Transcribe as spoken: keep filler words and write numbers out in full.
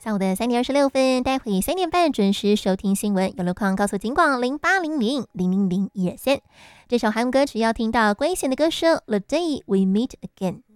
下午的三点二十六分，待会三点半准时收听新闻，有路况告诉警广零八零零零零零一二三。这首韩文歌曲要听到圭贤的歌声《The Day We Meet Again》。